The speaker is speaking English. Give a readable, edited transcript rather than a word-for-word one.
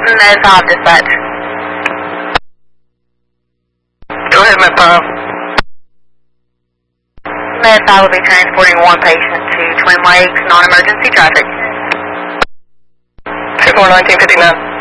Med 5 dispatch. Go ahead, Med 5. Med 5 will be transporting one patient to Twin Lakes, non-emergency traffic. 24 1959.